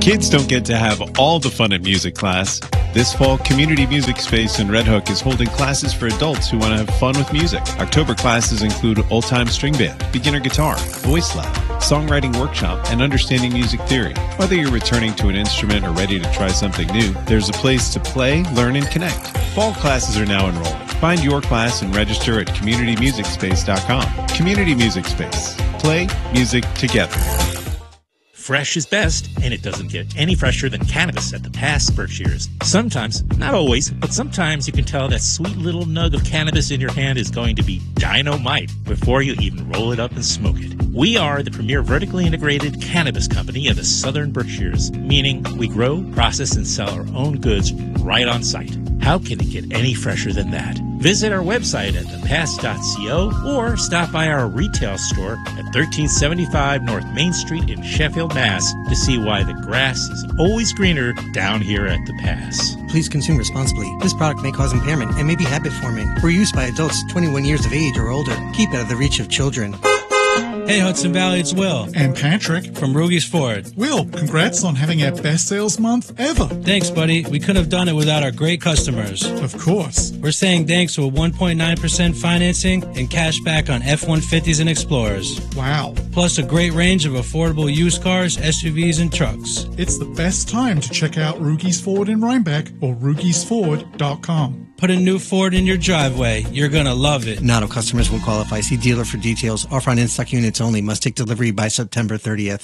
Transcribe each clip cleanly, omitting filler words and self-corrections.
Kids don't get to have all the fun at music class. This fall, Community Music Space in Red Hook is holding classes for adults who want to have fun with music. October classes include old-time string band, beginner guitar, voice lab, songwriting workshop, and understanding music theory. Whether you're returning to an instrument or ready to try something new, there's a place to play, learn, and connect. Fall classes are now enrolling. Find your class and register at communitymusicspace.com. Community Music Space. Play music together. Fresh is best, and it doesn't get any fresher than cannabis at the Pass Berkshires. Sometimes, not always, but sometimes you can tell that sweet little nug of cannabis in your hand is going to be dynamite before you even roll it up and smoke it. We are the premier vertically integrated cannabis company of the Southern Berkshires, meaning we grow, process, and sell our own goods right on site. How can it get any fresher than that? Visit our website at thepass.co or stop by our retail store at 1375 North Main Street in Sheffield, Mass. to see why the grass is always greener down here at the Pass. Please consume responsibly. This product may cause impairment and may be habit-forming. For use by adults 21 years of age or older. Keep out of the reach of children. Hey Hudson Valley, it's Will. And Patrick. From Rugy's Ford. Will, congrats on having our best sales month ever. Thanks, buddy. We couldn't have done it without our great customers. Of course. We're saying thanks to a 1.9% financing and cash back on F-150s and Explorers. Wow. Plus a great range of affordable used cars, SUVs, and trucks. It's the best time to check out Rugy's Ford in Rhinebeck or Rugy'sFord.com. Put a new Ford in your driveway. You're going to love it. Not all customers will qualify. See dealer for details. Offer on in-stock units only. Must take delivery by September 30th.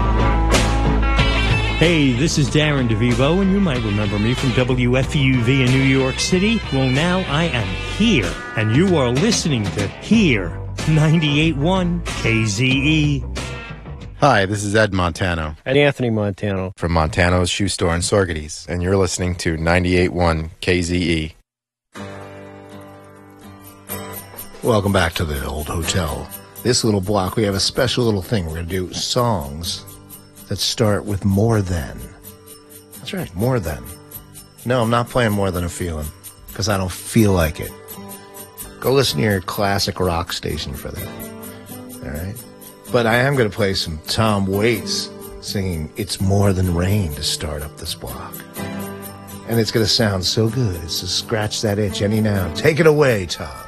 Hey, this is Darren DeVivo, and you might remember me from WFUV in New York City. Well, now I am here, and you are listening to Here, 98.1 KZE. Hi, this is Ed Montano. Ed Anthony Montano. From Montano's Shoe Store in Sorgetes, and you're listening to 98.1 KZE. Welcome back to the old hotel. This little block, we have a special little thing. We're going to do songs that start with More Than. That's right, More Than. No, I'm not playing More Than a Feeling, because I don't feel like it. Go listen to your classic rock station for that. All right? But I am going to play some Tom Waits singing It's More Than Rain to start up this block. And it's going to sound so good. It's to scratch that itch any now. Take it away, Tom.